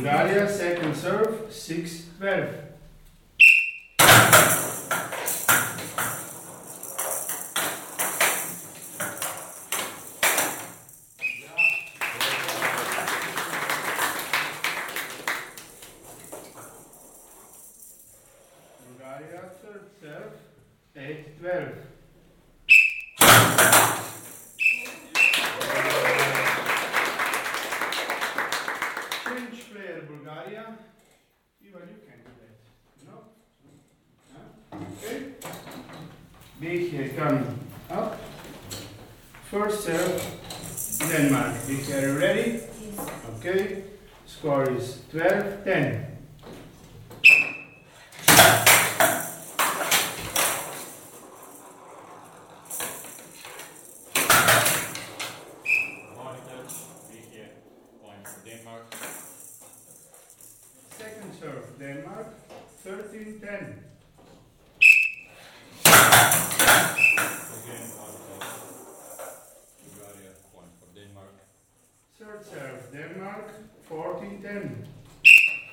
Bulgaria, second serve, 6-12. Bulgaria, third serve, 8-12. Change player, Bulgaria. Ivan, you can do that. No? Huh? Okay. Big here, come up. First serve, Denmark. Big here, ready? Yes. Okay. Score is 12-10. Denmark. Second serve, Denmark, 13-10. Again, Bulgaria, point for Denmark. Third serve, Denmark, 14-10.